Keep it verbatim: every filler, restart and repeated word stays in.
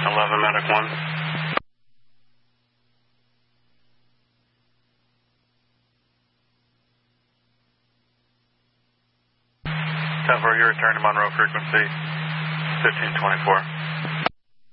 eleven, Medic one. ten four, you return to Monroe frequency fifteen twenty-four.